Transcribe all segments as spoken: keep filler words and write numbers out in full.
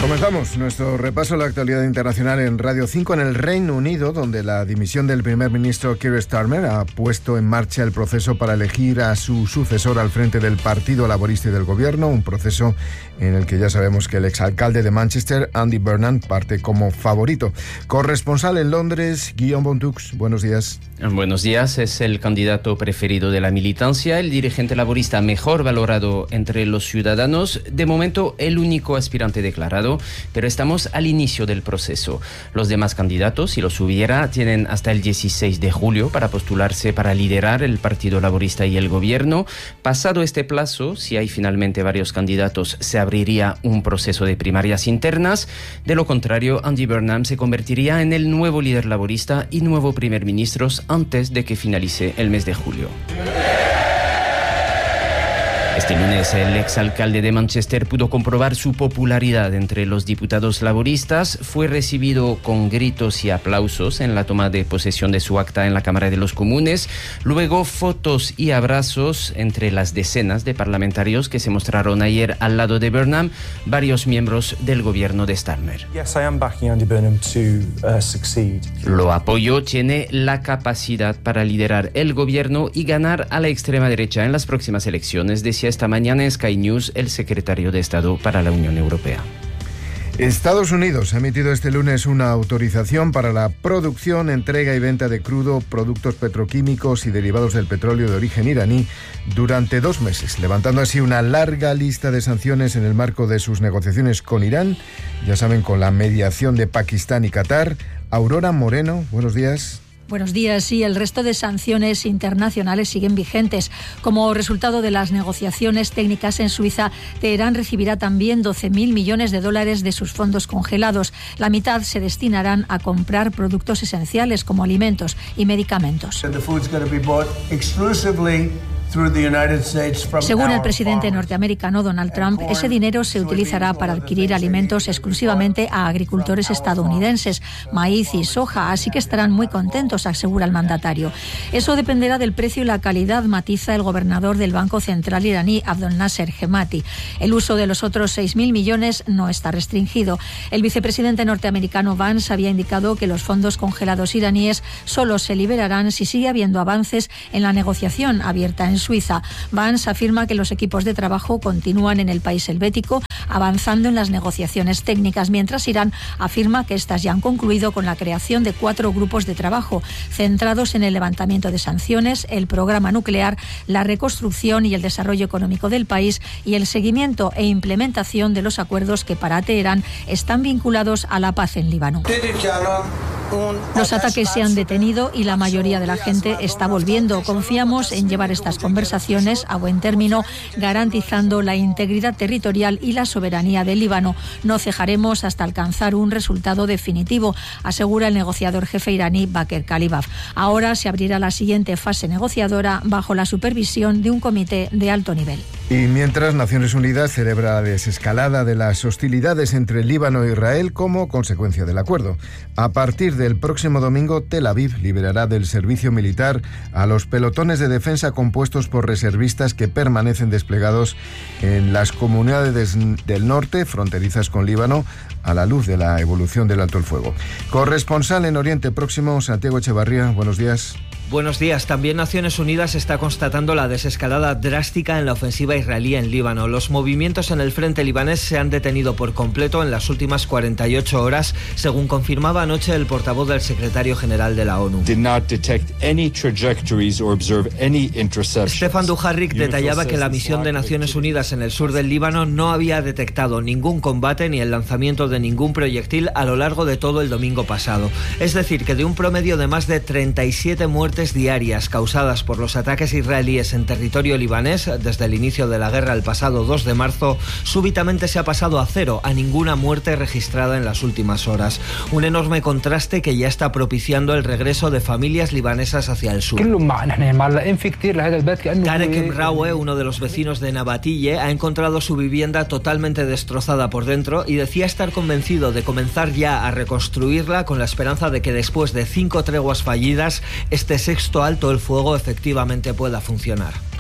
Comenzamos nuestro repaso a la actualidad internacional en Radio cinco en el Reino Unido, donde la dimisión del primer ministro Keir Starmer ha puesto en marcha el proceso para elegir a su sucesor al frente del Partido Laborista y del Gobierno, un proceso en el que ya sabemos que el exalcalde de Manchester, Andy Burnham, parte como favorito. Corresponsal en Londres, Guillaume Bontux, buenos días. Buenos días, es el candidato preferido de la militancia, el dirigente laborista mejor valorado entre los ciudadanos, de momento el único aspirante declarado, pero estamos al inicio del proceso. Los demás candidatos, si los hubiera, tienen hasta el dieciséis de julio para postularse para liderar el Partido Laborista y el Gobierno. Pasado este plazo, si hay finalmente varios candidatos, se abriría un proceso de primarias internas. De lo contrario, Andy Burnham se convertiría en el nuevo líder laborista y nuevo primer ministro antes de que finalice el mes de julio. Este lunes, el exalcalde de Manchester pudo comprobar su popularidad entre los diputados laboristas. Fue recibido con gritos y aplausos en la toma de posesión de su acta en la Cámara de los Comunes. Luego, fotos y abrazos entre las decenas de parlamentarios que se mostraron ayer al lado de Burnham, varios miembros del gobierno de Starmer. Yes, I am backing Andy Burnham to uh, succeed. Lo apoyo, tiene la capacidad para liderar el gobierno y ganar a la extrema derecha en las próximas elecciones, decía esta mañana en Sky News el secretario de Estado para la Unión Europea. Estados Unidos ha emitido este lunes una autorización para la producción, entrega y venta de crudo, productos petroquímicos y derivados del petróleo de origen iraní durante dos meses, levantando así una larga lista de sanciones en el marco de sus negociaciones con Irán, ya saben, con la mediación de Pakistán y Qatar. Aurora Moreno, buenos días. Buenos días. Sí, el resto de sanciones internacionales siguen vigentes. Como resultado de las negociaciones técnicas en Suiza, Teherán recibirá también doce mil millones de dólares de sus fondos congelados. La mitad se destinarán a comprar productos esenciales como alimentos y medicamentos. Según el presidente norteamericano Donald Trump, ese dinero se utilizará para adquirir alimentos exclusivamente a agricultores estadounidenses, maíz y soja, así que estarán muy contentos, asegura el mandatario. Eso dependerá del precio y la calidad, matiza el gobernador del Banco Central iraní, Abdel Nasser Hemati. El uso de los otros seis mil millones no está restringido. El vicepresidente norteamericano Vance había indicado que los fondos congelados iraníes solo se liberarán si sigue habiendo avances en la negociación abierta en Suiza. Vance afirma que los equipos de trabajo continúan en el país helvético avanzando en las negociaciones técnicas, mientras Irán afirma que estas ya han concluido con la creación de cuatro grupos de trabajo centrados en el levantamiento de sanciones, el programa nuclear, la reconstrucción y el desarrollo económico del país y el seguimiento e implementación de los acuerdos que para Teherán están vinculados a la paz en Líbano. Los ataques se han detenido y la mayoría de la gente está volviendo. Confiamos en llevar estas conversaciones a buen término, garantizando la integridad territorial y la soberanía del Líbano. No cejaremos hasta alcanzar un resultado definitivo, asegura el negociador jefe iraní Baker Khalibaf. Ahora se abrirá la siguiente fase negociadora bajo la supervisión de un comité de alto nivel. Y mientras, Naciones Unidas celebra la desescalada de las hostilidades entre Líbano e Israel como consecuencia del acuerdo. A partir del próximo domingo, Tel Aviv liberará del servicio militar a los pelotones de defensa compuestos por reservistas que permanecen desplegados en las comunidades del norte, fronterizas con Líbano, a la luz de la evolución del alto el fuego. Corresponsal en Oriente Próximo, Santiago Echevarría, buenos días. Buenos días. También Naciones Unidas está constatando la desescalada drástica en la ofensiva israelí en Líbano. Los movimientos en el frente libanés se han detenido por completo en las últimas cuarenta y ocho horas, según confirmaba anoche el portavoz del secretario general de la ONU. Stefan Dujarric detallaba que la misión de Naciones Unidas en el sur del Líbano no había detectado ningún combate ni el lanzamiento de ningún proyectil a lo largo de todo el domingo pasado. Es decir, que de un promedio de más de treinta y siete muertes diarias causadas por los ataques israelíes en territorio libanés desde el inicio de la guerra el pasado dos de marzo, súbitamente se ha pasado a cero, a ninguna muerte registrada en las últimas horas. Un enorme contraste que ya está propiciando el regreso de familias libanesas hacia el sur. Tarek Emraoue, uno de los vecinos de Nabatille, ha encontrado su vivienda totalmente destrozada por dentro y decía estar convencido de comenzar ya a reconstruirla con la esperanza de que después de cinco treguas fallidas, este sexto alto el fuego efectivamente pueda funcionar.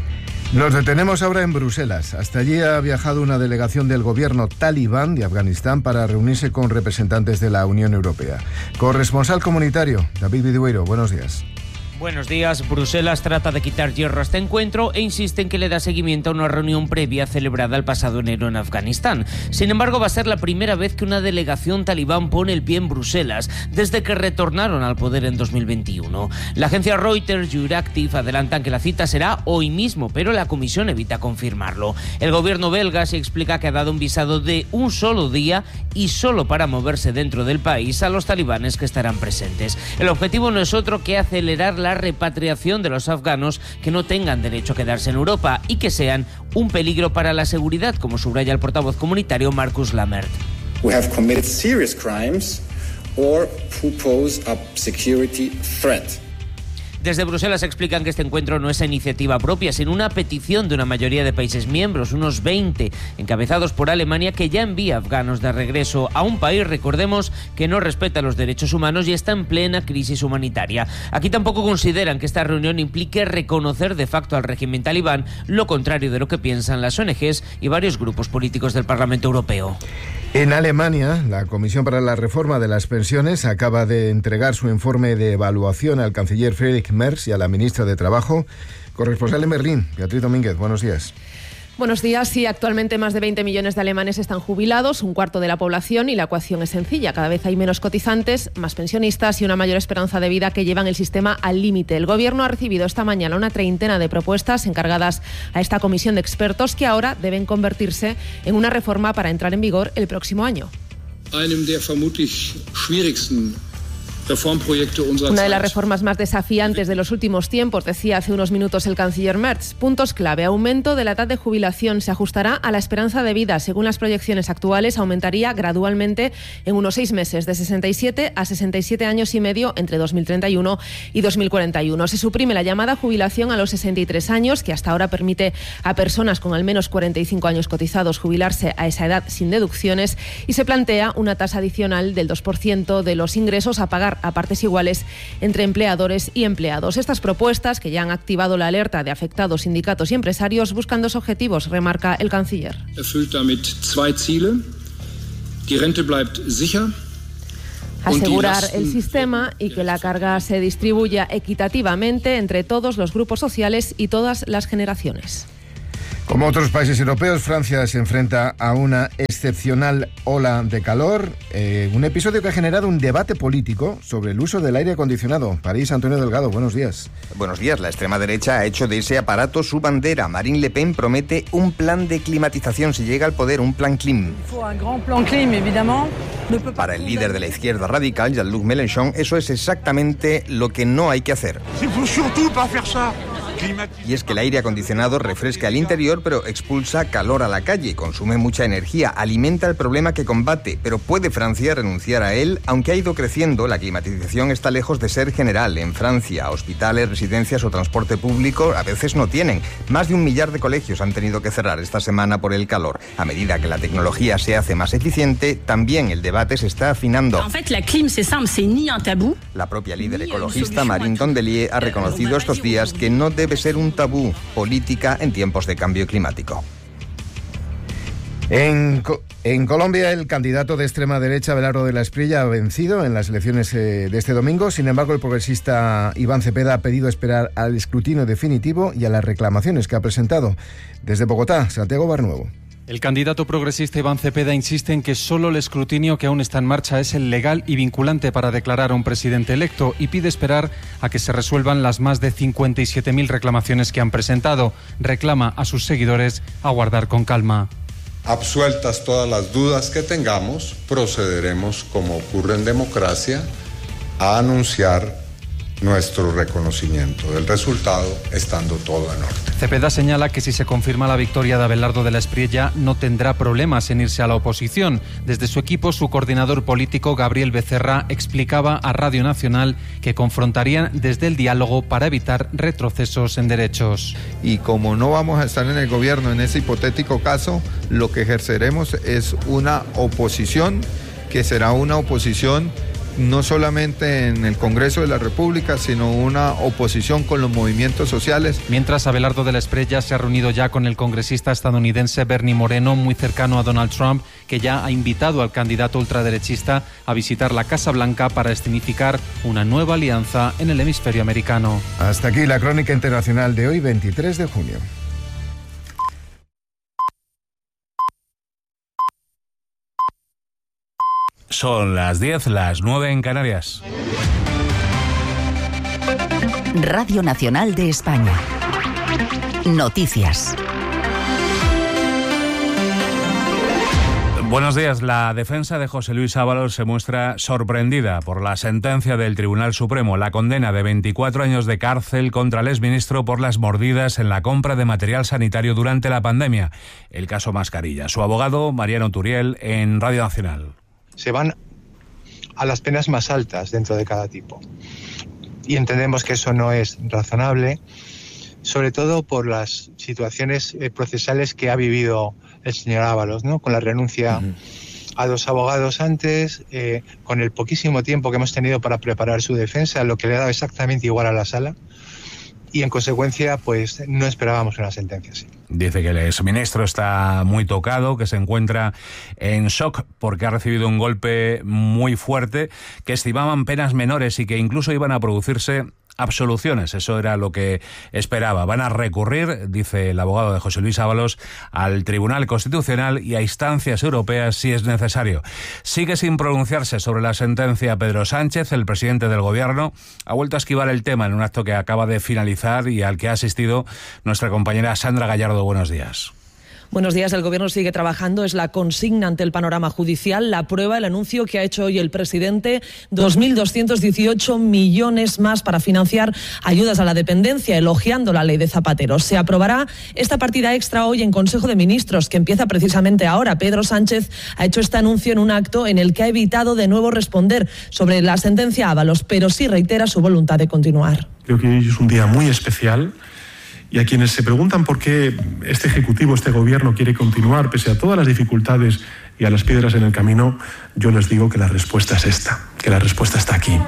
Nos detenemos ahora en Bruselas. Hasta allí ha viajado una delegación del gobierno talibán de Afganistán para reunirse con representantes de la Unión Europea. Corresponsal comunitario, David Vidueiro, buenos días. Buenos días. Bruselas trata de quitar hierro a este encuentro e insiste en que le da seguimiento a una reunión previa celebrada el pasado enero en Afganistán. Sin embargo, va a ser la primera vez que una delegación talibán pone el pie en Bruselas desde que retornaron al poder en dos mil veintiuno. La agencia Reuters y Euractiv adelantan que la cita será hoy mismo, pero la comisión evita confirmarlo. El gobierno belga se explica que ha dado un visado de un solo día y solo para moverse dentro del país a los talibanes que estarán presentes. El objetivo no es otro que acelerar la la repatriación de los afganos que no tengan derecho a quedarse en Europa y que sean un peligro para la seguridad, como subraya el portavoz comunitario Marcus Lammert. Who have committed serious crimes or who pose a security threat. Desde Bruselas explican que este encuentro no es iniciativa propia, sino una petición de una mayoría de países miembros, unos veinte, encabezados por Alemania, que ya envía afganos de regreso a un país, recordemos, que no respeta los derechos humanos y está en plena crisis humanitaria. Aquí tampoco consideran que esta reunión implique reconocer de facto al régimen talibán, lo contrario de lo que piensan las O N Ges y varios grupos políticos del Parlamento Europeo. En Alemania, la Comisión para la Reforma de las Pensiones acaba de entregar su informe de evaluación al canciller Friedrich Merz y a la ministra de Trabajo. Corresponsal en Berlín, Beatriz Domínguez, buenos días. Buenos días. Sí, actualmente más de veinte millones de alemanes están jubilados, un cuarto de la población, y la ecuación es sencilla. Cada vez hay menos cotizantes, más pensionistas y una mayor esperanza de vida que llevan el sistema al límite. El Gobierno ha recibido esta mañana una treintena de propuestas encargadas a esta comisión de expertos que ahora deben convertirse en una reforma para entrar en vigor el próximo año. Una de las reformas más desafiantes de los últimos tiempos, decía hace unos minutos el canciller Merz. Puntos clave: aumento de la edad de jubilación, se ajustará a la esperanza de vida. Según las proyecciones actuales, aumentaría gradualmente en unos seis meses, de sesenta y siete a sesenta y siete años y medio entre dos mil treinta y uno y dos mil cuarenta y uno. Se suprime la llamada jubilación a los sesenta y tres años, que hasta ahora permite a personas con al menos cuarenta y cinco años cotizados jubilarse a esa edad sin deducciones, y se plantea una tasa adicional del dos por ciento de los ingresos a pagar a partes iguales entre empleadores y empleados. Estas propuestas, que ya han activado la alerta de afectados, sindicatos y empresarios, buscan dos objetivos, remarca el canciller. Asegurar el sistema y que la carga se distribuya equitativamente entre todos los grupos sociales y todas las generaciones. Como otros países europeos, Francia se enfrenta a una excepcional ola de calor, eh, un episodio que ha generado un debate político sobre el uso del aire acondicionado. París, Antonio Delgado, buenos días. Buenos días. La extrema derecha ha hecho de ese aparato su bandera. Marine Le Pen promete un plan de climatización si llega al poder, un plan Clim. Para el líder de la izquierda radical, Jean-Luc Mélenchon, eso es exactamente lo que no hay que hacer. Y es que el aire acondicionado refresca el interior, pero expulsa calor a la calle, consume mucha energía, alimenta el problema que combate. Pero ¿puede Francia renunciar a él? Aunque ha ido creciendo, la climatización está lejos de ser general. En Francia, hospitales, residencias o transporte público a veces no tienen. Más de un millar de colegios han tenido que cerrar esta semana por el calor. A medida que la tecnología se hace más eficiente, también el debate se está afinando. La propia líder ecologista Marine Tondelier ha reconocido estos días que no debe debe ser un tabú, política en tiempos de cambio climático. En, en Colombia, el candidato de extrema derecha, Abelardo de la Espriella, ha vencido en las elecciones eh, de este domingo. Sin embargo, el progresista Iván Cepeda ha pedido esperar al escrutinio definitivo y a las reclamaciones que ha presentado. Desde Bogotá, Santiago Barnuevo. El candidato progresista Iván Cepeda insiste en que solo el escrutinio que aún está en marcha es el legal y vinculante para declarar a un presidente electo, y pide esperar a que se resuelvan las más de cincuenta y siete mil reclamaciones que han presentado. Reclama a sus seguidores aguardar con calma. Absueltas todas las dudas que tengamos, procederemos, como ocurre en democracia, a anunciar nuestro reconocimiento del resultado, estando todo en orden. Cepeda señala que si se confirma la victoria de Abelardo de la Espriella, no tendrá problemas en irse a la oposición. Desde su equipo, su coordinador político, Gabriel Becerra, explicaba a Radio Nacional que confrontarían desde el diálogo para evitar retrocesos en derechos. Y como no vamos a estar en el gobierno en ese hipotético caso, lo que ejerceremos es una oposición que será una oposición no solamente en el Congreso de la República, sino una oposición con los movimientos sociales. Mientras, Abelardo de la Espriella se ha reunido ya con el congresista estadounidense Bernie Moreno, muy cercano a Donald Trump, que ya ha invitado al candidato ultraderechista a visitar la Casa Blanca para escenificar una nueva alianza en el hemisferio americano. Hasta aquí la crónica internacional de hoy, veintitrés de junio. Son las diez, las nueve en Canarias. Radio Nacional de España. Noticias. Buenos días. La defensa de José Luis Ábalos se muestra sorprendida por la sentencia del Tribunal Supremo, la condena de veinticuatro años de cárcel contra el exministro por las mordidas en la compra de material sanitario durante la pandemia, el caso Mascarilla. Su abogado, Mariano Turiel, en Radio Nacional. Se van a las penas más altas dentro de cada tipo. Y entendemos que eso no es razonable, sobre todo por las situaciones procesales que ha vivido el señor Ábalos, ¿no? Con la renuncia uh-huh. a dos abogados antes, eh, con el poquísimo tiempo que hemos tenido para preparar su defensa, lo que le ha dado exactamente igual a la sala. Y en consecuencia, pues no esperábamos una sentencia así. Dice que el exministro está muy tocado, que se encuentra en shock porque ha recibido un golpe muy fuerte, que estimaban penas menores y que incluso iban a producirse absoluciones. Eso era lo que esperaba. Van a recurrir, dice el abogado de José Luis Ábalos, al Tribunal Constitucional y a instancias europeas si es necesario. Sigue sin pronunciarse sobre la sentencia Pedro Sánchez. El presidente del Gobierno ha vuelto a esquivar el tema en un acto que acaba de finalizar y al que ha asistido nuestra compañera Sandra Gallardo. Buenos días. Buenos días. El Gobierno sigue trabajando. Es la consigna ante el panorama judicial. La prueba, el anuncio que ha hecho hoy el presidente, dos mil doscientos dieciocho millones más para financiar ayudas a la dependencia, elogiando la ley de Zapatero. Se aprobará esta partida extra hoy en Consejo de Ministros, que empieza precisamente ahora. Pedro Sánchez ha hecho este anuncio en un acto en el que ha evitado de nuevo responder sobre la sentencia Ábalos, pero sí reitera su voluntad de continuar. Creo que hoy es un día muy especial. Y a quienes se preguntan por qué este Ejecutivo, este Gobierno quiere continuar pese a todas las dificultades y a las piedras en el camino, yo les digo que la respuesta es esta, que la respuesta está aquí.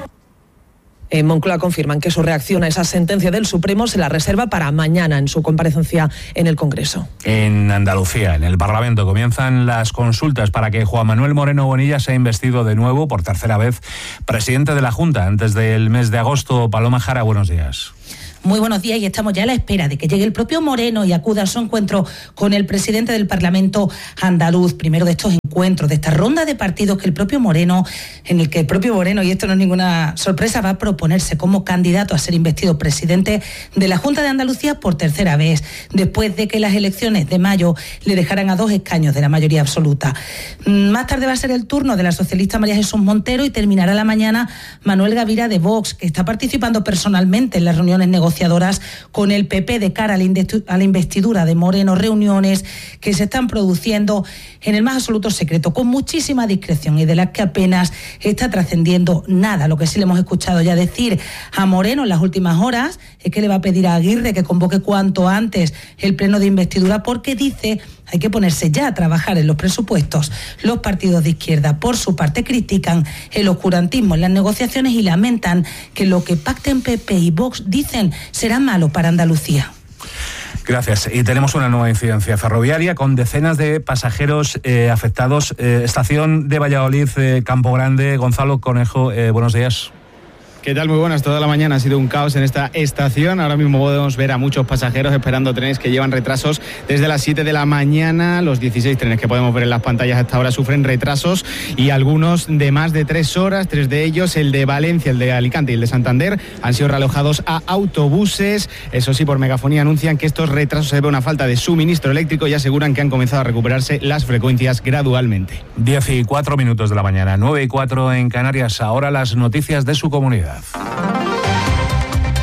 En Moncloa confirman que su reacción a esa sentencia del Supremo se la reserva para mañana en su comparecencia en el Congreso. En Andalucía, en el Parlamento, comienzan las consultas para que Juan Manuel Moreno Bonilla sea investido de nuevo por tercera vez presidente de la Junta antes del mes de agosto. Paloma Jara, buenos días. Muy buenos días y estamos ya a la espera de que llegue el propio Moreno y acuda a su encuentro con el presidente del Parlamento andaluz. Primero de estos encuentros, de esta ronda de partidos que el propio Moreno, en el que el propio Moreno, y esto no es ninguna sorpresa, va a proponerse como candidato a ser investido presidente de la Junta de Andalucía por tercera vez, después de que las elecciones de mayo le dejaran a dos escaños de la mayoría absoluta. Más tarde va a ser el turno de la socialista María Jesús Montero y terminará la mañana Manuel Gavira de Vox, que está participando personalmente en las reuniones negociadoras con el P P de cara a la investidura de Moreno, reuniones que se están produciendo en el más absoluto secreto, con muchísima discreción y de las que apenas está trascendiendo nada. Lo que sí le hemos escuchado ya decir a Moreno en las últimas horas es que le va a pedir a Aguirre que convoque cuanto antes el pleno de investidura, porque dice hay que ponerse ya a trabajar en los presupuestos. Los partidos de izquierda, por su parte, critican el oscurantismo en las negociaciones y lamentan que lo que pacten P P y Vox, dicen, será malo para Andalucía. Gracias. Y tenemos una nueva incidencia ferroviaria con decenas de pasajeros eh, afectados. Eh, estación de Valladolid, eh, Campo Grande. Gonzalo Conejo, eh, buenos días. ¿Qué tal? Muy buenas. Toda la mañana ha sido un caos en esta estación. Ahora mismo podemos ver a muchos pasajeros esperando trenes que llevan retrasos desde las siete de la mañana. Los dieciséis trenes que podemos ver en las pantallas hasta ahora sufren retrasos y algunos de más de tres horas. Tres de ellos, el de Valencia, el de Alicante y el de Santander, han sido realojados a autobuses. Eso sí, por megafonía anuncian que estos retrasos se deben a una falta de suministro eléctrico y aseguran que han comenzado a recuperarse las frecuencias gradualmente. diez y cuatro minutos de la mañana, nueve y cuatro en Canarias. Ahora las noticias de su comunidad. Aquí en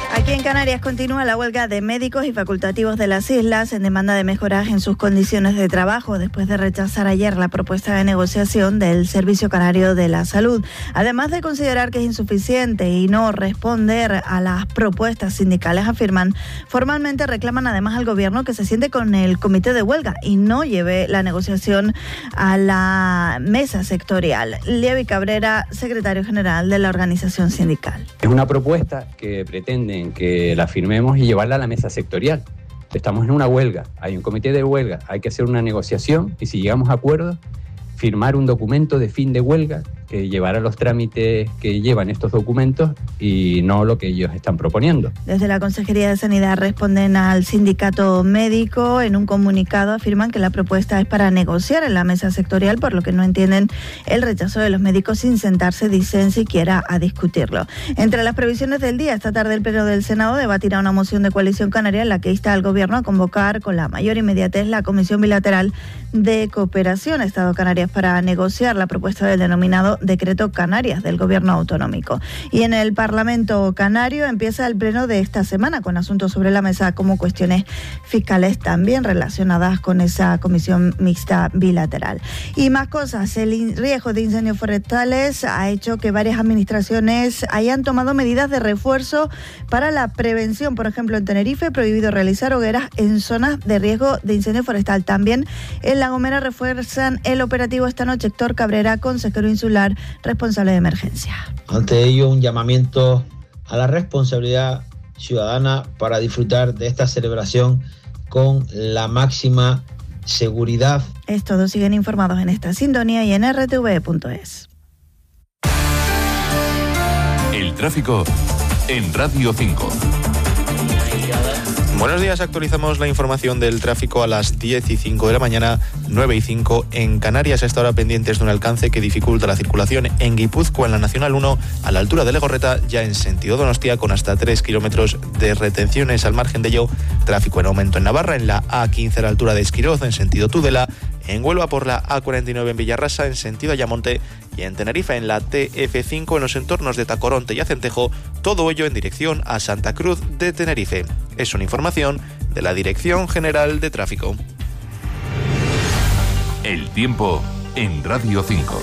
Canarias continúa la huelga de médicos y facultativos de las islas en demanda de mejoras en sus condiciones de trabajo después de rechazar ayer la propuesta de negociación del Servicio Canario de la Salud. Además de considerar que es insuficiente y no responder a las propuestas sindicales, afirman, formalmente reclaman además al gobierno que se siente con el comité de huelga y no lleve la negociación a la mesa sectorial. Lievi Cabrera, secretario general de la organización sindical. Es una propuesta que pretenden que la firmemos y llevarla a la mesa sectorial. Estamos en una huelga, hay un comité de huelga, hay que hacer una negociación y si llegamos a acuerdos, firmar un documento de fin de huelga que llevará los trámites que llevan estos documentos y no lo que ellos están proponiendo. Desde la Consejería de Sanidad responden al sindicato médico. En un comunicado afirman que la propuesta es para negociar en la mesa sectorial, por lo que no entienden el rechazo de los médicos sin sentarse, dicen, siquiera a discutirlo. Entre las previsiones del día, esta tarde el Pleno del Senado debatirá una moción de coalición canaria en la que insta al Gobierno a convocar con la mayor inmediatez la Comisión Bilateral de Cooperación Estado-Canarias para negociar la propuesta del denominado Decreto Canarias del Gobierno autonómico. Y en el Parlamento canario empieza el pleno de esta semana con asuntos sobre la mesa como cuestiones fiscales también relacionadas con esa comisión mixta bilateral. Y más cosas, el riesgo de incendios forestales ha hecho que varias administraciones hayan tomado medidas de refuerzo para la prevención. Por ejemplo, en Tenerife, prohibido realizar hogueras en zonas de riesgo de incendio forestal. También en La Gomera refuerzan el operativo esta noche. Héctor Cabrera, consejero insular responsable de emergencia. Ante ello, un llamamiento a la responsabilidad ciudadana para disfrutar de esta celebración con la máxima seguridad. Es todo, siguen informados en esta sintonía y en erre te ve punto es. El tráfico en Radio cinco. Buenos días, actualizamos la información del tráfico a las diez y cinco de la mañana, nueve y cinco en Canarias. A esta hora pendientes de un alcance que dificulta la circulación en Guipúzcoa, en la Nacional uno, a la altura de Legorreta, ya en sentido Donostia, con hasta tres kilómetros de retenciones. Al margen de ello, tráfico en aumento en Navarra, en la A quince a la altura de Esquiroz, en sentido Tudela, en Huelva por la A cuarenta y nueve en Villarrasa, en sentido Ayamonte, y en Tenerife en la T F cinco en los entornos de Tacoronte y Acentejo, todo ello en dirección a Santa Cruz de Tenerife. Es una información de la Dirección General de Tráfico. El tiempo en Radio cinco.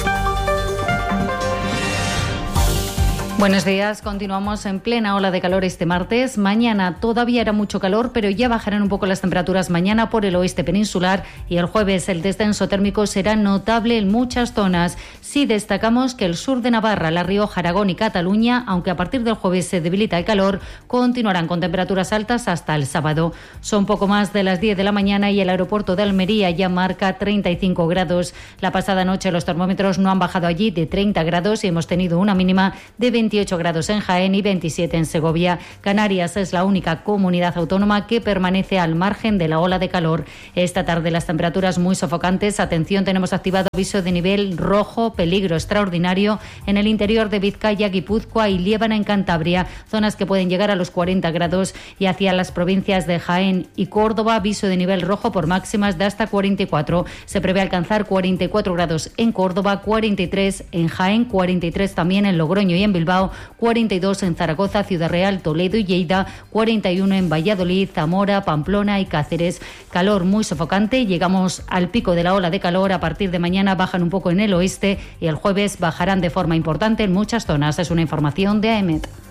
Buenos días, continuamos en plena ola de calor este martes. Mañana todavía hará mucho calor, pero ya bajarán un poco las temperaturas mañana por el oeste peninsular y el jueves el descenso térmico será notable en muchas zonas. Sí destacamos que el sur de Navarra, La Rioja, Aragón y Cataluña, aunque a partir del jueves se debilita el calor, continuarán con temperaturas altas hasta el sábado. Son poco más de las diez de la mañana y el aeropuerto de Almería ya marca treinta y cinco grados. La pasada noche los termómetros no han bajado allí de treinta grados y hemos tenido una mínima de veintiocho grados en Jaén y veintisiete en Segovia. Canarias es la única comunidad autónoma que permanece al margen de la ola de calor. Esta tarde las temperaturas muy sofocantes. Atención, tenemos activado aviso de nivel rojo, peligro extraordinario en el interior de Vizcaya, Guipúzcoa y Liébana en Cantabria, zonas que pueden llegar a los cuarenta grados, y hacia las provincias de Jaén y Córdoba, aviso de nivel rojo por máximas de hasta cuarenta y cuatro. Se prevé alcanzar cuarenta y cuatro grados en Córdoba, cuarenta y tres en Jaén, cuarenta y tres también en Logroño y en Bilbao, cuarenta y dos en Zaragoza, Ciudad Real, Toledo y Lleida, cuarenta y uno en Valladolid, Zamora, Pamplona y Cáceres. Calor muy sofocante, llegamos al pico de la ola de calor. A partir de mañana bajan un poco en el oeste y el jueves bajarán de forma importante en muchas zonas. Es una información de A E M E T.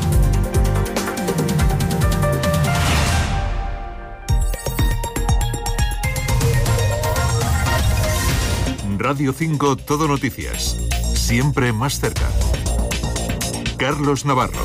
Radio cinco, Todo Noticias. Siempre más cerca. Carlos Navarro.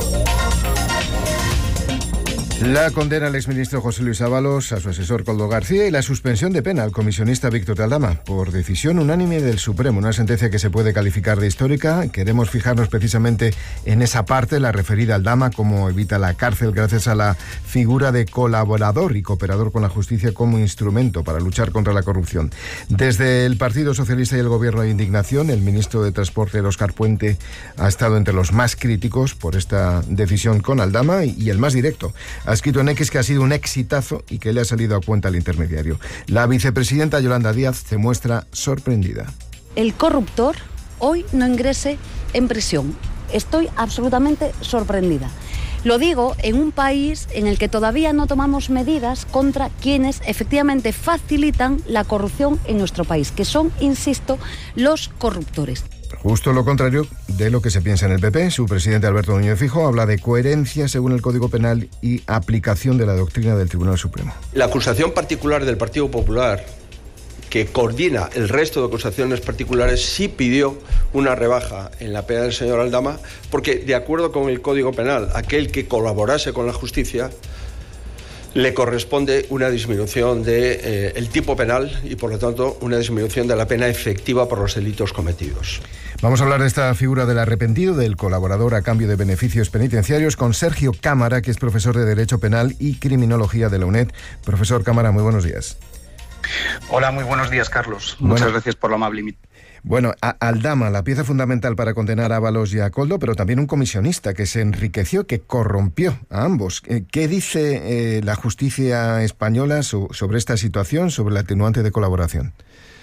La condena al exministro José Luis Ábalos, a su asesor Koldo García, y la suspensión de pena al comisionista Víctor de Aldama por decisión unánime del Supremo. Una sentencia que se puede calificar de histórica. Queremos fijarnos precisamente en esa parte, la referida a Aldama, como evita la cárcel gracias a la figura de colaborador y cooperador con la justicia como instrumento para luchar contra la corrupción. Desde el Partido Socialista y el Gobierno hay indignación. El ministro de Transporte, Óscar Puente, ha estado entre los más críticos por esta decisión con Aldama y el más directo. Ha escrito en X que ha sido un exitazo y que le ha salido a cuenta al intermediario. La vicepresidenta Yolanda Díaz se muestra sorprendida. El corruptor hoy no ingrese en prisión. Estoy absolutamente sorprendida. Lo digo en un país en el que todavía no tomamos medidas contra quienes efectivamente facilitan la corrupción en nuestro país, que son, insisto, los corruptores. Justo lo contrario de lo que se piensa en el P P. Su presidente Alberto Núñez Feijóo habla de coherencia según el Código Penal y aplicación de la doctrina del Tribunal Supremo. La acusación particular del Partido Popular, que coordina el resto de acusaciones particulares, sí pidió una rebaja en la pena del señor Aldama, porque de acuerdo con el Código Penal, aquel que colaborase con la justicia le corresponde una disminución del de, eh, tipo penal y, por lo tanto, una disminución de la pena efectiva por los delitos cometidos. Vamos a hablar de esta figura del arrepentido, del colaborador a cambio de beneficios penitenciarios, con Sergio Cámara, que es profesor de Derecho Penal y Criminología de la UNED. Profesor Cámara, muy buenos días. Hola, muy buenos días, Carlos. Bueno, Muchas gracias por la amable invitación. Bueno, a Aldama, la pieza fundamental para condenar a Ábalos y a Koldo, pero también un comisionista que se enriqueció, que corrompió a ambos. ¿Qué dice eh, la justicia española so, sobre esta situación, sobre el atenuante de colaboración?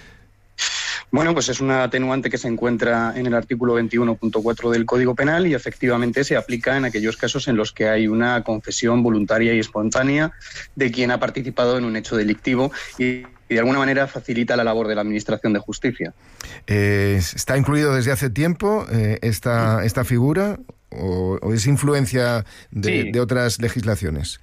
Bueno, pues es una atenuante que se encuentra en el artículo veintiuno punto cuatro del Código Penal y efectivamente se aplica en aquellos casos en los que hay una confesión voluntaria y espontánea de quien ha participado en un hecho delictivo y y de alguna manera facilita la labor de la Administración de Justicia. Eh, ¿Está incluido desde hace tiempo eh, esta, esta figura o, o es influencia de, sí. de otras legislaciones?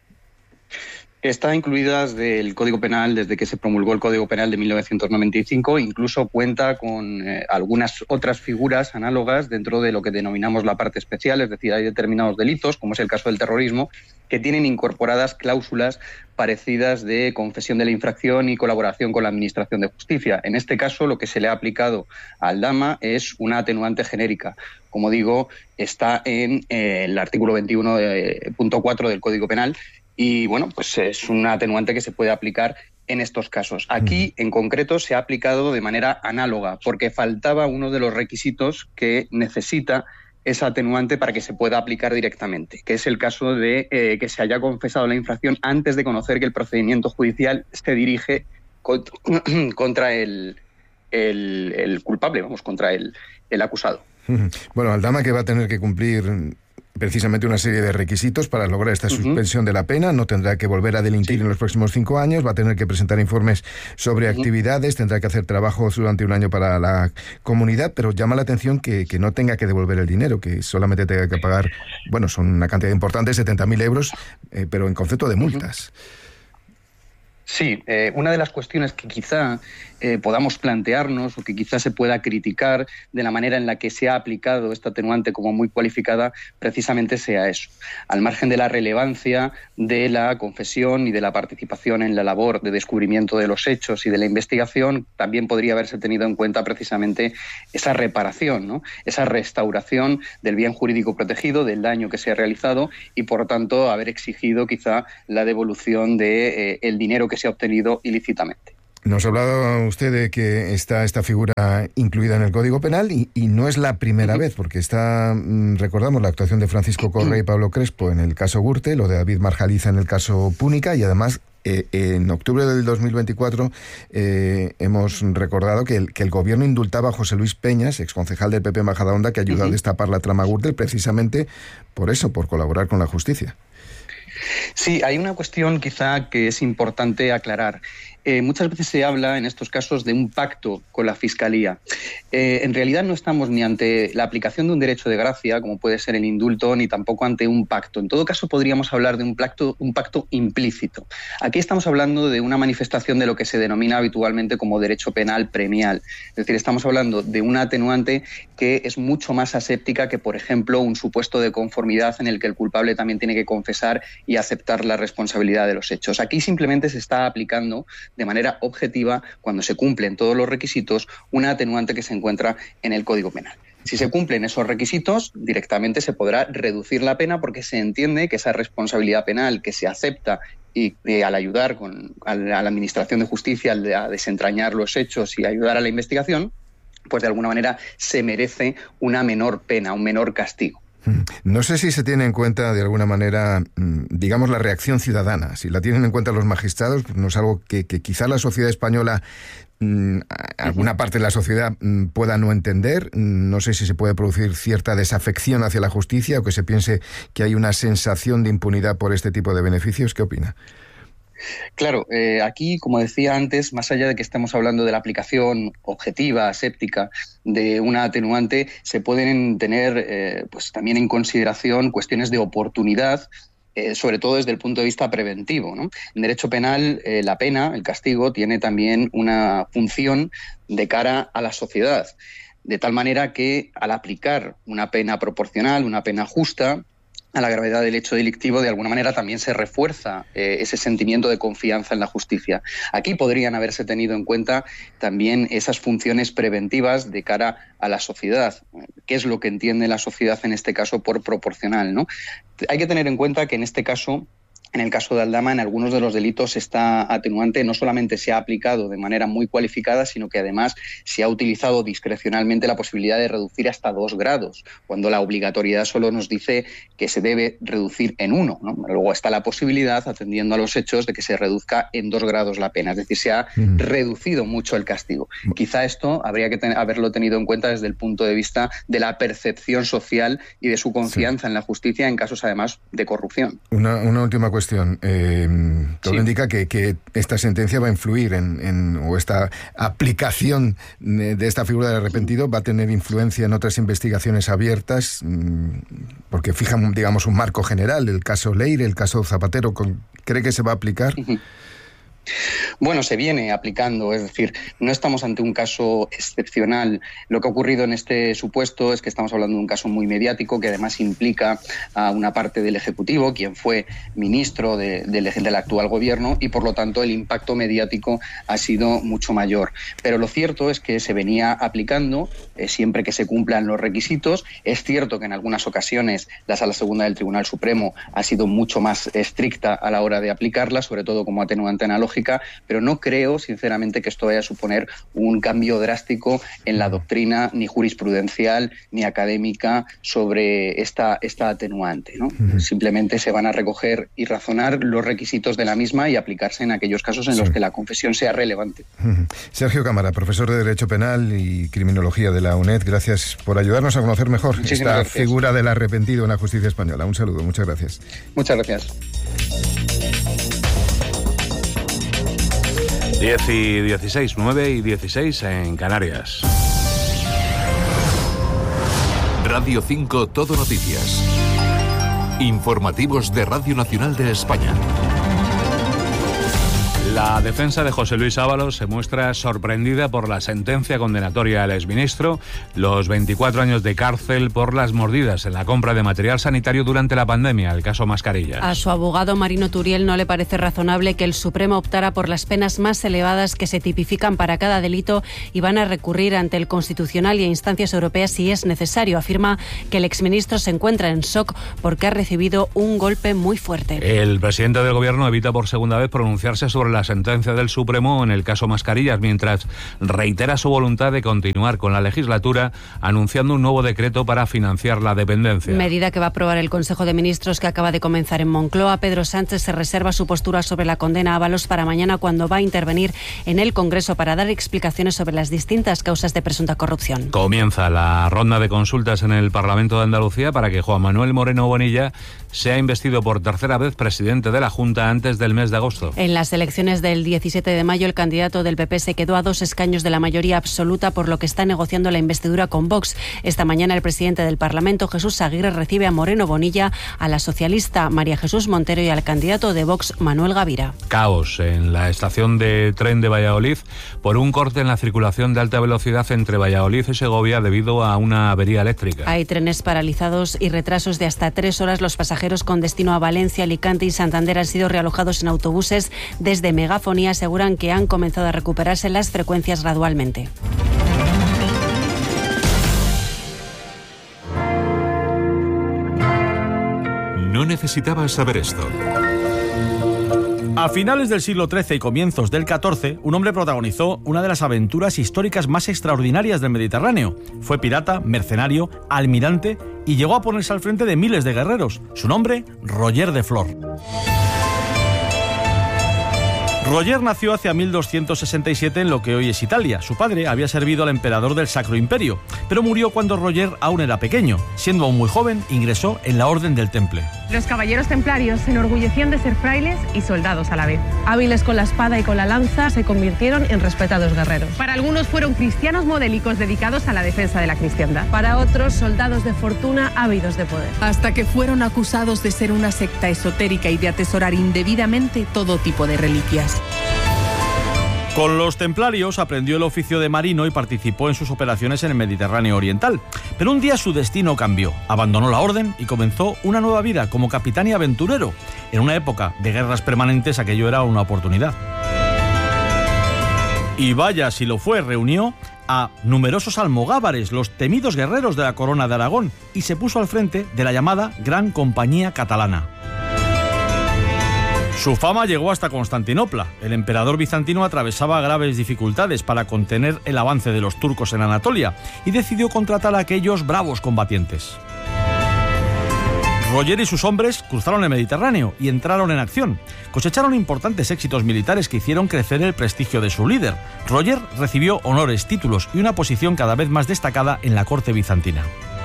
Está incluida desde el Código Penal, desde que se promulgó el Código Penal de mil novecientos noventa y cinco, incluso cuenta con eh, algunas otras figuras análogas dentro de lo que denominamos la parte especial, es decir, hay determinados delitos, como es el caso del terrorismo, que tienen incorporadas cláusulas parecidas de confesión de la infracción y colaboración con la Administración de Justicia. En este caso, lo que se le ha aplicado a Aldama es una atenuante genérica. Como digo, está en eh, el artículo veintiuno punto cuatro del Código Penal, y bueno, pues es una atenuante que se puede aplicar en estos casos. Aquí, en concreto, se ha aplicado de manera análoga, porque faltaba uno de los requisitos que necesita esa atenuante para que se pueda aplicar directamente, que es el caso de eh, que se haya confesado la infracción antes de conocer que el procedimiento judicial se dirige contra el, el, el culpable, vamos, contra el, el acusado. Bueno, Aldama, que va a tener que cumplir precisamente una serie de requisitos para lograr esta suspensión uh-huh. de la pena, no tendrá que volver a delinquir sí. en los próximos cinco años, va a tener que presentar informes sobre uh-huh. actividades, tendrá que hacer trabajos durante un año para la comunidad, pero llama la atención que, que no tenga que devolver el dinero, que solamente tenga que pagar, bueno, son una cantidad importante, setenta mil euros, eh, pero en concepto de multas. Uh-huh. Sí, eh, una de las cuestiones que quizá eh, podamos plantearnos o que quizá se pueda criticar de la manera en la que se ha aplicado esta atenuante como muy cualificada precisamente sea eso. Al margen de la relevancia de la confesión y de la participación en la labor de descubrimiento de los hechos y de la investigación, también podría haberse tenido en cuenta precisamente esa reparación, ¿no? Esa restauración del bien jurídico protegido, del daño que se ha realizado y, por tanto, haber exigido quizá la devolución de, eh, el dinero que se ha obtenido ilícitamente. Nos ha hablado usted de que está esta figura incluida en el Código Penal y, y no es la primera uh-huh. vez, porque está, recordamos la actuación de Francisco Correa y Pablo Crespo en el caso Gürtel, lo de David Marjaliza en el caso Púnica, y además eh, en octubre del dos mil veinticuatro eh, hemos recordado que el, que el gobierno indultaba a José Luis Peñas, exconcejal del P P en Majadahonda, que ayudó uh-huh. a destapar la trama Gürtel precisamente por eso, por colaborar con la justicia. Sí, hay una cuestión quizá que es importante aclarar. Eh, muchas veces se habla en estos casos de un pacto con la Fiscalía. Eh, en realidad no estamos ni ante la aplicación de un derecho de gracia, como puede ser el indulto, ni tampoco ante un pacto. En todo caso, podríamos hablar de un pacto, un pacto implícito. Aquí estamos hablando de una manifestación de lo que se denomina habitualmente como derecho penal premial. Es decir, estamos hablando de una atenuante que es mucho más aséptica que, por ejemplo, un supuesto de conformidad en el que el culpable también tiene que confesar y aceptar la responsabilidad de los hechos. Aquí simplemente se está aplicando de manera objetiva, cuando se cumplen todos los requisitos, una atenuante que se encuentra en el Código Penal. Si se cumplen esos requisitos, directamente se podrá reducir la pena porque se entiende que esa responsabilidad penal que se acepta y eh, al ayudar con, a, la, a la Administración de Justicia al de, a desentrañar los hechos y ayudar a la investigación, pues de alguna manera se merece una menor pena, un menor castigo. No sé si se tiene en cuenta de alguna manera, digamos, la reacción ciudadana. Si la tienen en cuenta los magistrados, pues no es algo que, que quizá la sociedad española mmm, alguna parte de la sociedad mmm, pueda no entender. No sé si se puede producir cierta desafección hacia la justicia o que se piense que hay una sensación de impunidad por este tipo de beneficios. ¿Qué opina? Claro, eh, aquí, como decía antes, más allá de que estemos hablando de la aplicación objetiva, aséptica, de una atenuante, se pueden tener eh, pues también en consideración cuestiones de oportunidad, eh, sobre todo desde el punto de vista preventivo, ¿no? En derecho penal, eh, la pena, el castigo, tiene también una función de cara a la sociedad, de tal manera que al aplicar una pena proporcional, una pena justa, a la gravedad del hecho delictivo, de alguna manera también se refuerza eh, ese sentimiento de confianza en la justicia. Aquí podrían haberse tenido en cuenta también esas funciones preventivas de cara a la sociedad. ¿Qué es lo que entiende la sociedad en este caso por proporcional, ¿no? Hay que tener en cuenta que en este caso, en el caso de Aldama, en algunos de los delitos esta atenuante no solamente se ha aplicado de manera muy cualificada, sino que además se ha utilizado discrecionalmente la posibilidad de reducir hasta dos grados, cuando la obligatoriedad solo nos dice que se debe reducir en uno, ¿no? Luego está la posibilidad, atendiendo a los hechos, de que se reduzca en dos grados la pena, es decir, se ha mm. reducido mucho el castigo. Quizá esto habría que ten- haberlo tenido en cuenta desde el punto de vista de la percepción social y de su confianza sí. en la justicia en casos además de corrupción. Una, una última cuestión. Eh, todo sí. indica que, que esta sentencia va a influir en, en, o esta aplicación de esta figura del arrepentido va a tener influencia en otras investigaciones abiertas, porque fijan, digamos, un marco general, el caso Leire, el caso Zapatero. ¿Cree que se va a aplicar? Uh-huh. Bueno, se viene aplicando, es decir, no estamos ante un caso excepcional. Lo que ha ocurrido en este supuesto es que estamos hablando de un caso muy mediático que además implica a una parte del Ejecutivo, quien fue ministro de, de, del actual gobierno, y por lo tanto el impacto mediático ha sido mucho mayor. Pero lo cierto es que se venía aplicando eh, siempre que se cumplan los requisitos. Es cierto que en algunas ocasiones la Sala Segunda del Tribunal Supremo ha sido mucho más estricta a la hora de aplicarla, sobre todo como atenuante analógica, pero no creo, sinceramente, que esto vaya a suponer un cambio drástico en la doctrina ni jurisprudencial ni académica sobre esta, esta atenuante, ¿no? Uh-huh. Simplemente se van a recoger y razonar los requisitos de la misma y aplicarse en aquellos casos en sí. los que la confesión sea relevante. Uh-huh. Sergio Cámara, profesor de Derecho Penal y Criminología de la UNED, gracias por ayudarnos a conocer mejor Muchísimas esta gracias. figura del arrepentido en la justicia española. Un saludo, muchas gracias. Muchas gracias. diez y dieciséis, nueve y dieciséis en Canarias. Radio cinco Todo Noticias. Informativos de Radio Nacional de España. La defensa de José Luis Ábalos se muestra sorprendida por la sentencia condenatoria al exministro, los veinticuatro años de cárcel por las mordidas en la compra de material sanitario durante la pandemia, el caso Mascarillas. A su abogado Marino Turiel no le parece razonable que el Supremo optara por las penas más elevadas que se tipifican para cada delito y van a recurrir ante el Constitucional y a instancias europeas si es necesario. Afirma que el exministro se encuentra en shock porque ha recibido un golpe muy fuerte. El presidente del Gobierno evita por segunda vez pronunciarse sobre la sentencia del Supremo en el caso Mascarillas, mientras reitera su voluntad de continuar con la legislatura, anunciando un nuevo decreto para financiar la dependencia. Medida que va a aprobar el Consejo de Ministros que acaba de comenzar en Moncloa. Pedro Sánchez se reserva su postura sobre la condena a Ábalos para mañana, cuando va a intervenir en el Congreso para dar explicaciones sobre las distintas causas de presunta corrupción. Comienza la ronda de consultas en el Parlamento de Andalucía para que Juan Manuel Moreno Bonilla sea investido por tercera vez presidente de la Junta antes del mes de agosto. En las elecciones del diecisiete de mayo, el candidato del P P se quedó a dos escaños de la mayoría absoluta, por lo que está negociando la investidura con Vox. Esta mañana el presidente del Parlamento, Jesús Aguirre, recibe a Moreno Bonilla, a la socialista María Jesús Montero y al candidato de Vox, Manuel Gavira. Caos en la estación de tren de Valladolid por un corte en la circulación de alta velocidad entre Valladolid y Segovia debido a una avería eléctrica. Hay trenes paralizados y retrasos de hasta tres horas. Los pasajeros con destino a Valencia, Alicante y Santander han sido realojados en autobuses. Desde Megafonía aseguran que han comenzado a recuperarse las frecuencias gradualmente. No necesitabas saber esto. A finales del siglo trece y comienzos del catorce, un hombre protagonizó una de las aventuras históricas más extraordinarias del Mediterráneo. Fue pirata, mercenario, almirante y llegó a ponerse al frente de miles de guerreros. Su nombre, Roger de Flor. Roger nació hacia mil doscientos sesenta y siete en lo que hoy es Italia. Su padre había servido al emperador del Sacro Imperio, pero murió cuando Roger aún era pequeño. Siendo aún muy joven, ingresó en la Orden del Temple. Los caballeros templarios se enorgullecían de ser frailes y soldados a la vez. Hábiles con la espada y con la lanza, se convirtieron en respetados guerreros. Para algunos fueron cristianos modélicos dedicados a la defensa de la cristiandad. Para otros, soldados de fortuna ávidos de poder. Hasta que fueron acusados de ser una secta esotérica y de atesorar indebidamente todo tipo de reliquias. Con los templarios aprendió el oficio de marino y participó en sus operaciones en el Mediterráneo oriental. Pero un día su destino cambió. Abandonó la orden y comenzó una nueva vida como capitán y aventurero. En una época de guerras permanentes aquello era una oportunidad. Y vaya si lo fue, reunió a numerosos almogávares, los temidos guerreros de la corona de Aragón, y se puso al frente de la llamada Gran Compañía Catalana. Su fama llegó hasta Constantinopla. El emperador bizantino atravesaba graves dificultades para contener el avance de los turcos en Anatolia y decidió contratar a aquellos bravos combatientes. Roger y sus hombres cruzaron el Mediterráneo y entraron en acción. Cosecharon importantes éxitos militares que hicieron crecer el prestigio de su líder. Roger recibió honores, títulos y una posición cada vez más destacada en la corte bizantina.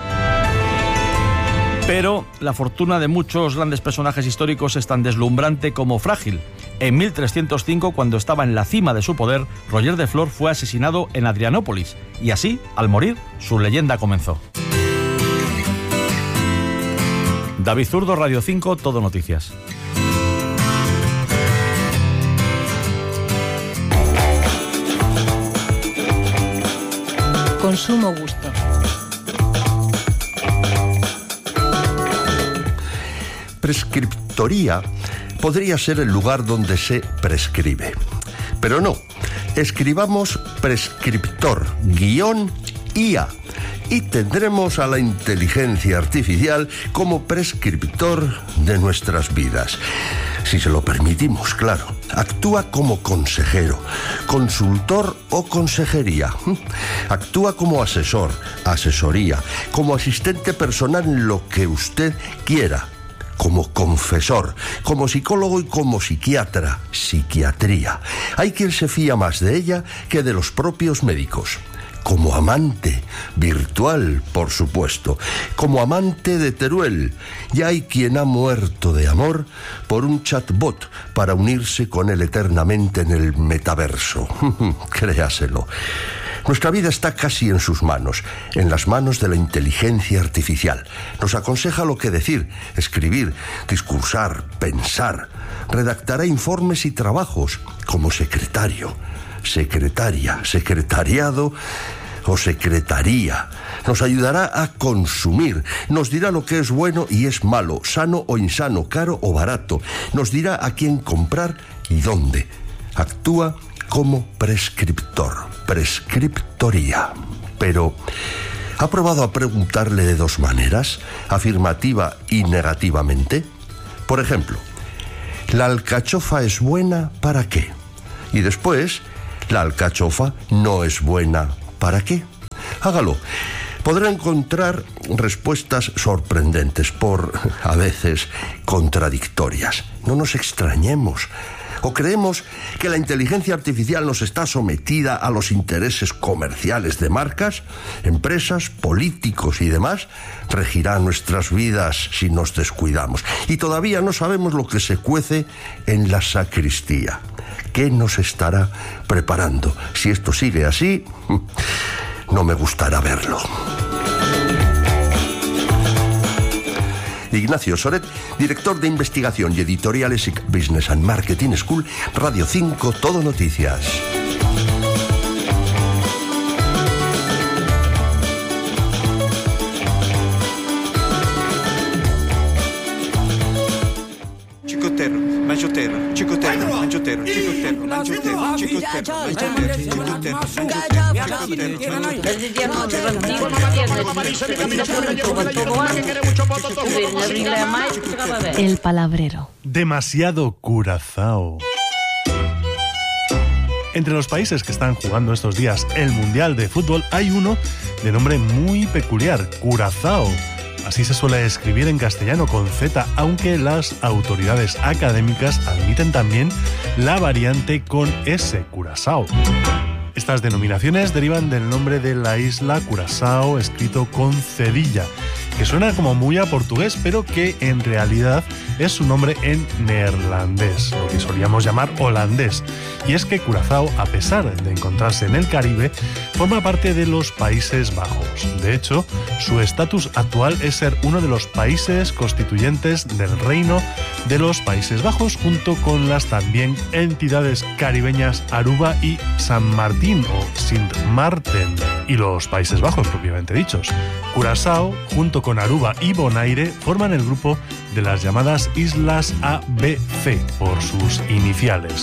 Pero la fortuna de muchos grandes personajes históricos es tan deslumbrante como frágil. En mil trescientos cinco, cuando estaba en la cima de su poder, Roger de Flor fue asesinado en Adrianópolis. Y así, al morir, su leyenda comenzó. David Zurdo, Radio cinco, Todo Noticias. Consumo gusto. Prescriptoría podría ser el lugar donde se prescribe. Pero no, escribamos prescriptor, guión I A, y tendremos a la inteligencia artificial como prescriptor de nuestras vidas. Si se lo permitimos, claro. Actúa como consejero, consultor o consejería. Actúa como asesor, asesoría, como asistente personal en lo que usted quiera. Como confesor, como psicólogo y como psiquiatra, psiquiatría. Hay quien se fía más de ella que de los propios médicos. Como amante, virtual, por supuesto. Como amante de Teruel. Y hay quien ha muerto de amor por un chatbot para unirse con él eternamente en el metaverso. Créaselo. Nuestra vida está casi en sus manos, en las manos de la inteligencia artificial. Nos aconseja lo que decir, escribir, discursar, pensar. Redactará informes y trabajos como secretario, secretaria, secretariado o secretaría. Nos ayudará a consumir, nos dirá lo que es bueno y es malo, sano o insano, caro o barato. Nos dirá a quién comprar y dónde. Actúa como prescriptor, prescriptoría. Pero, ¿ha probado a preguntarle de dos maneras, afirmativa y negativamente? Por ejemplo, ¿la alcachofa es buena para qué? Y después, ¿la alcachofa no es buena para qué? Hágalo. Podrá encontrar respuestas sorprendentes, por a veces contradictorias. No nos extrañemos. ¿O creemos que la inteligencia artificial nos está sometida a los intereses comerciales de marcas, empresas, políticos y demás? Regirá nuestras vidas si nos descuidamos. Y todavía no sabemos lo que se cuece en la sacristía. ¿Qué nos estará preparando? Si esto sigue así, no me gustará verlo. Ignacio Soret, director de investigación y editorial E S I C Business and Marketing School, Radio cinco, Todo Noticias. Chicotero, manchotero, chicotero, manchotero, chicotero, manchotero, chicotero, El palabrero. Demasiado Curazao. Entre los países que están jugando estos días el Mundial de Fútbol hay uno de nombre muy peculiar, Curazao. así se suele escribir en castellano con Z, aunque las autoridades académicas admiten también la variante con S, Curazao. Estas denominaciones derivan del nombre de la isla Curazao, escrito con cedilla, que suena como muy a portugués, pero que en realidad es su nombre en neerlandés, lo que solíamos llamar holandés. Y es que Curazao, a pesar de encontrarse en el Caribe, forma parte de los Países Bajos. De hecho, su estatus actual es ser uno de los países constituyentes del Reino de los Países Bajos, junto con las también entidades caribeñas Aruba y San Martín o Sint Maarten, y los Países Bajos propiamente dichos. Curazao, junto con Aruba y Bonaire, forman el grupo de las llamadas Islas A B C, por sus iniciales.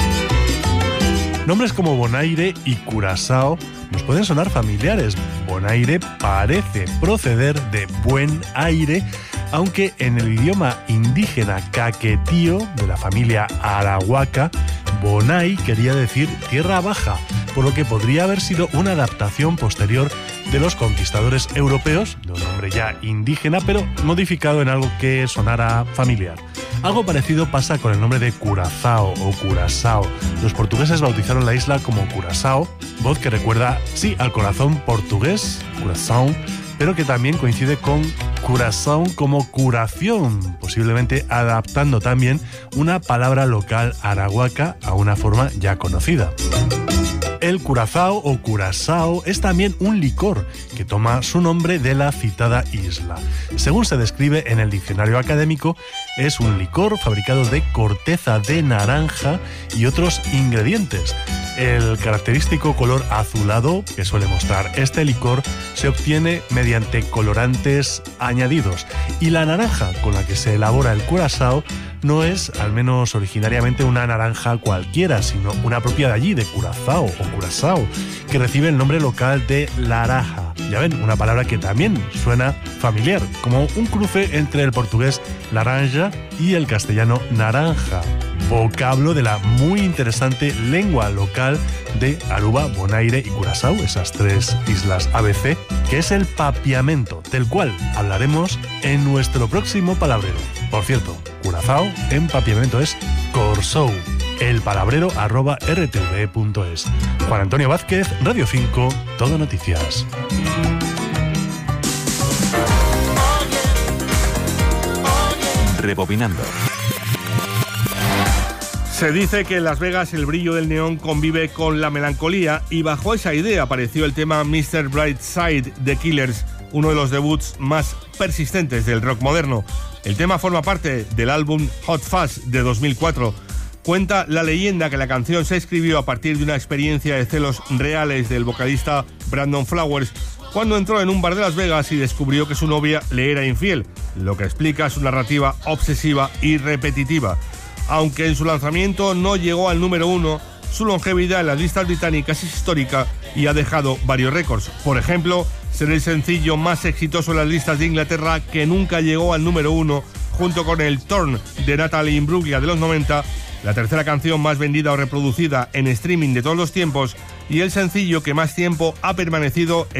Nombres como Bonaire y Curazao nos pueden sonar familiares. Bonaire parece proceder de buen aire, aunque en el idioma indígena caquetío de la familia arahuaca, Bonai quería decir tierra baja, por lo que podría haber sido una adaptación posterior de los conquistadores europeos, de un nombre ya indígena, pero modificado en algo que sonara familiar. Algo parecido pasa con el nombre de Curazao o Curazao. Los portugueses bautizaron la isla como Curazao, voz que recuerda, sí, al corazón portugués, Curazao, pero que también coincide con Curazao como curación, posiblemente adaptando también una palabra local arahuaca a una forma ya conocida. El Curazao o Curazao es también un licor que toma su nombre de la citada isla. Según se describe en el diccionario académico, es un licor fabricado de corteza de naranja y otros ingredientes. El característico color azulado que suele mostrar este licor se obtiene mediante colorantes añadidos, y la naranja con la que se elabora el Curazao no es, al menos originariamente, una naranja cualquiera, sino una propia de allí, de Curazao o Curazao, que recibe el nombre local de laraja. Ya ven, una palabra que también suena familiar, como un cruce entre el portugués laranja y el castellano naranja, vocablo de la muy interesante lengua local de Aruba, Bonaire y Curazao, esas tres islas A B C, que es el papiamento, del cual hablaremos en nuestro próximo palabrero. Por cierto, Curazao en papiamento es corsou, el palabrero arroba r t v punto es. Juan Antonio Vázquez, Radio cinco, Todo Noticias. Rebobinando. Se dice que en Las Vegas el brillo del neón convive con la melancolía, y bajo esa idea apareció el tema mister Brightside de Killers, uno de los debuts más persistentes del rock moderno. El tema forma parte del álbum Hot Fuzz de dos mil cuatro. Cuenta la leyenda que la canción se escribió a partir de una experiencia de celos reales del vocalista Brandon Flowers, cuando entró en un bar de Las Vegas y descubrió que su novia le era infiel, lo que explica su narrativa obsesiva y repetitiva. Aunque en su lanzamiento no llegó al número uno, su longevidad en las listas británicas es histórica y ha dejado varios récords. Por ejemplo, ser el sencillo más exitoso en las listas de Inglaterra que nunca llegó al número uno, junto con el Torn de Natalie Imbruglia de los noventa, la tercera canción más vendida o reproducida en streaming de todos los tiempos y el sencillo que más tiempo ha permanecido en